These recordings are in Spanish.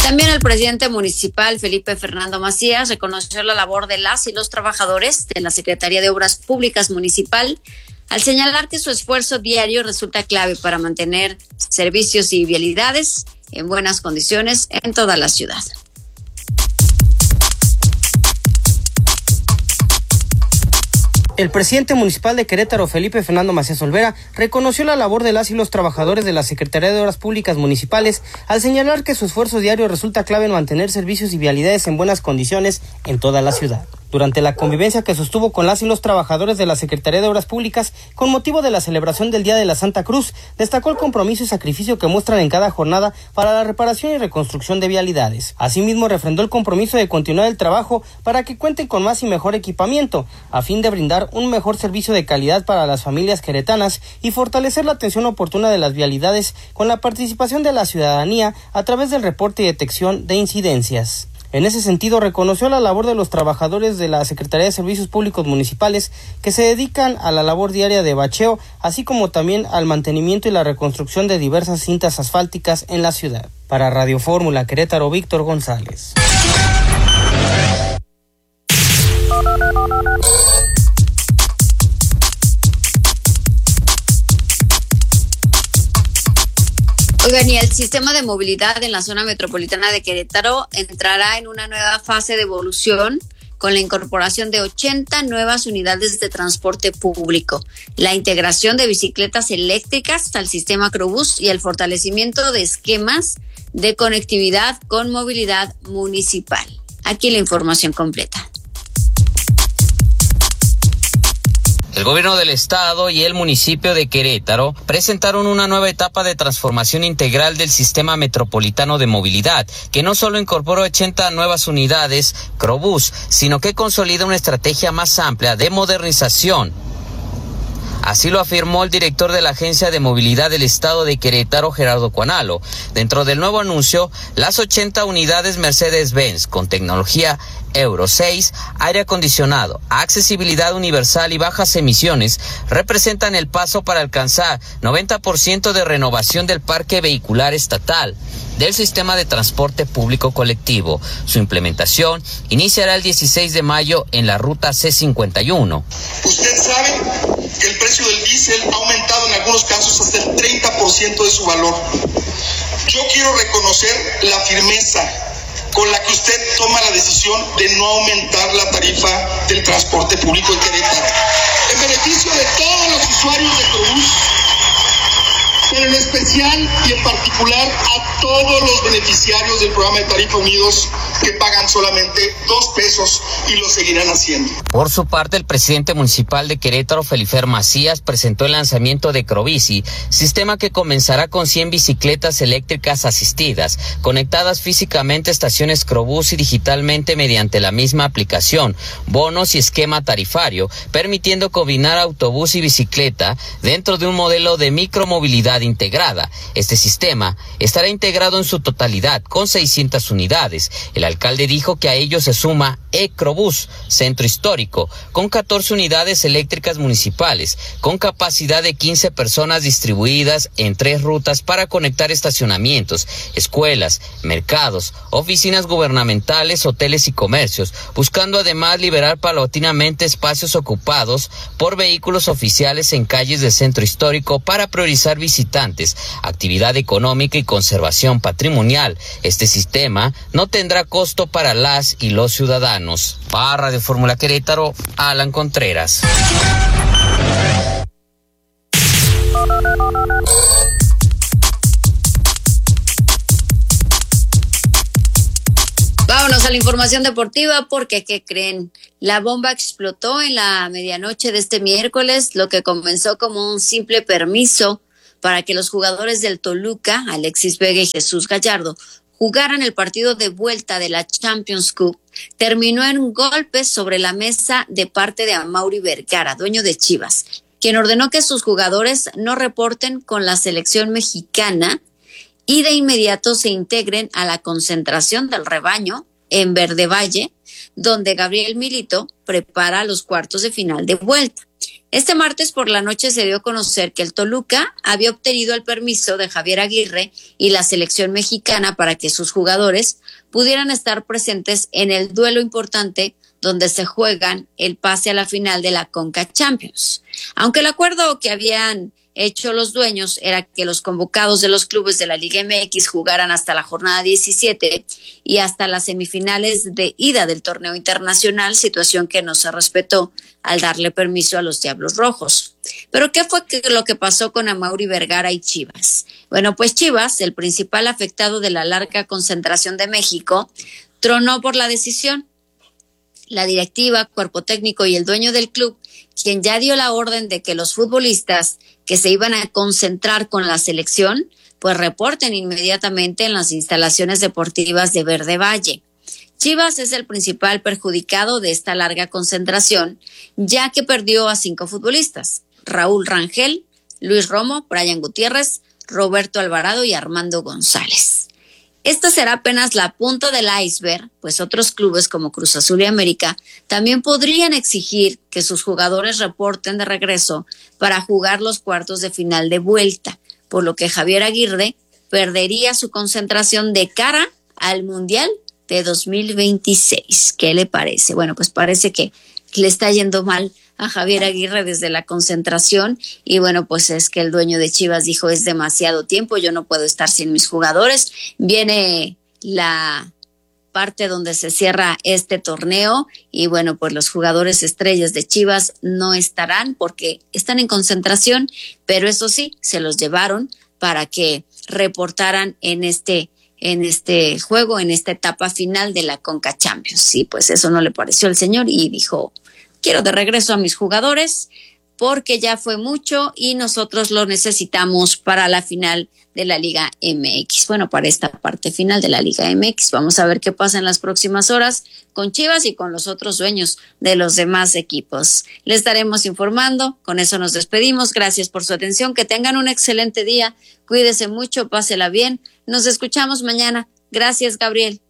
También el presidente municipal, Felipe Fernando Macías, reconoció la labor de las y los trabajadores de la Secretaría de Obras Públicas Municipal al señalar que su esfuerzo diario resulta clave para mantener servicios y vialidades en buenas condiciones en toda la ciudad. El presidente municipal de Querétaro, Felipe Fernando Macías Olvera, reconoció la labor de las y los trabajadores de la Secretaría de Obras Públicas Municipales al señalar que su esfuerzo diario resulta clave en mantener servicios y vialidades en buenas condiciones en toda la ciudad. Durante la convivencia que sostuvo con las y los trabajadores de la Secretaría de Obras Públicas con motivo de la celebración del Día de la Santa Cruz, destacó el compromiso y sacrificio que muestran en cada jornada para la reparación y reconstrucción de vialidades. Asimismo, refrendó el compromiso de continuar el trabajo para que cuenten con más y mejor equipamiento, a fin de brindar un mejor servicio de calidad para las familias queretanas y fortalecer la atención oportuna de las vialidades con la participación de la ciudadanía a través del reporte y detección de incidencias. En ese sentido, reconoció la labor de los trabajadores de la Secretaría de Servicios Públicos Municipales que se dedican a la labor diaria de bacheo, así como también al mantenimiento y la reconstrucción de diversas cintas asfálticas en la ciudad. Para Radio Fórmula Querétaro, Víctor González. Oigan, y el sistema de movilidad en la zona metropolitana de Querétaro entrará en una nueva fase de evolución con la incorporación de 80 nuevas unidades de transporte público, la integración de bicicletas eléctricas al sistema Crobús y el fortalecimiento de esquemas de conectividad con movilidad municipal. Aquí la información completa. El gobierno del estado y el municipio de Querétaro presentaron una nueva etapa de transformación integral del sistema metropolitano de movilidad, que no solo incorporó 80 nuevas unidades Crobús, sino que consolida una estrategia más amplia de modernización. Así lo afirmó el director de la Agencia de Movilidad del Estado de Querétaro, Gerardo Cuanalo. Dentro del nuevo anuncio, las 80 unidades Mercedes-Benz con tecnología Euro 6, aire acondicionado, accesibilidad universal y bajas emisiones representan el paso para alcanzar 90% de renovación del parque vehicular estatal del sistema de transporte público colectivo. Su implementación iniciará el 16 de mayo en la ruta C51. Usted sabe que el precio del diésel ha aumentado en algunos casos hasta el 30% de su valor. Yo quiero reconocer la firmeza con la que usted toma la decisión de no aumentar la tarifa del transporte público en Querétaro, en beneficio de todos los usuarios de Crobús, pero en especial y en particular a todos los beneficiarios del programa de Tarifa Unidos que pagan solamente 2 pesos y lo seguirán haciendo. Por su parte, el presidente municipal de Querétaro, Felipe Macías, presentó el lanzamiento de Crobici, sistema que comenzará con 100 bicicletas eléctricas asistidas, conectadas físicamente a estaciones Crobús y digitalmente mediante la misma aplicación, bonos y esquema tarifario, permitiendo combinar autobús y bicicleta dentro de un modelo de micromovilidad integrada. Este sistema estará integrado en su totalidad con 600 unidades. El alcalde dijo que a ello se suma Ecrobús, centro histórico, con 14 unidades eléctricas municipales, con capacidad de 15 personas distribuidas en 3 rutas para conectar estacionamientos, escuelas, mercados, oficinas gubernamentales, hoteles y comercios, buscando además liberar paulatinamente espacios ocupados por vehículos oficiales en calles del centro histórico para priorizar visitantes, actividad económica y conservación patrimonial. Este sistema no tendrá costo para las y los ciudadanos. Para Radio Fórmula Querétaro, Alan Contreras. Vámonos a la información deportiva porque, ¿qué creen? La bomba explotó en la medianoche de este miércoles, lo que comenzó como un simple permiso para que los jugadores del Toluca, Alexis Vega y Jesús Gallardo, jugaran el partido de vuelta de la Champions Cup, terminó en un golpe sobre la mesa de parte de Amaury Vergara, dueño de Chivas, quien ordenó que sus jugadores no reporten con la selección mexicana y de inmediato se integren a la concentración del rebaño en Verde Valle, donde Gabriel Milito prepara los cuartos de final de vuelta. Este martes por la noche se dio a conocer que el Toluca había obtenido el permiso de Javier Aguirre y la selección mexicana para que sus jugadores pudieran estar presentes en el duelo importante donde se juegan el pase a la final de la Conca Champions. Aunque el acuerdo que habían hecho los dueños era que los convocados de los clubes de la Liga MX jugaran hasta la jornada 17 y hasta las semifinales de ida del torneo internacional, situación que no se respetó al darle permiso a los Diablos Rojos. Pero ¿qué fue lo que pasó con Amaury Vergara y Chivas? Bueno, pues Chivas, el principal afectado de la larga concentración de México, tronó por la decisión. La directiva, cuerpo técnico y el dueño del club, quien ya dio la orden de que los futbolistas que se iban a concentrar con la selección, pues reporten inmediatamente en las instalaciones deportivas de Verde Valle. Chivas es el principal perjudicado de esta larga concentración, ya que perdió a 5 futbolistas: Raúl Rangel, Luis Romo, Brian Gutiérrez, Roberto Alvarado y Armando González. Esta será apenas la punta del iceberg, pues otros clubes como Cruz Azul y América también podrían exigir que sus jugadores reporten de regreso para jugar los cuartos de final de vuelta, por lo que Javier Aguirre perdería su concentración de cara al Mundial de 2026. ¿Qué le parece? Bueno, pues parece que le está yendo mal a Javier Aguirre desde la concentración y bueno, pues es que el dueño de Chivas dijo: es demasiado tiempo, yo no puedo estar sin mis jugadores. Viene la parte donde se cierra este torneo y bueno, pues los jugadores estrellas de Chivas no estarán porque están en concentración, pero eso sí, se los llevaron para que reportaran en este juego, en esta etapa final de la Conca Champions. Sí, pues eso no le pareció al señor y dijo: quiero de regreso a mis jugadores porque ya fue mucho y nosotros lo necesitamos para la final de la Liga MX. Bueno, para esta parte final de la Liga MX. Vamos a ver qué pasa en las próximas horas con Chivas y con los otros dueños de los demás equipos. Les estaremos informando. Con eso nos despedimos. Gracias por su atención. Que tengan un excelente día. Cuídese mucho, pásela bien. Nos escuchamos mañana. Gracias, Gabriel.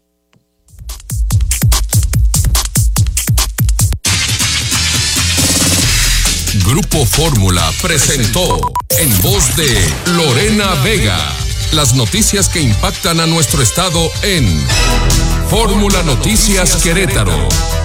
Grupo Fórmula presentó en voz de Lorena Vega las noticias que impactan a nuestro estado en Fórmula Noticias Querétaro.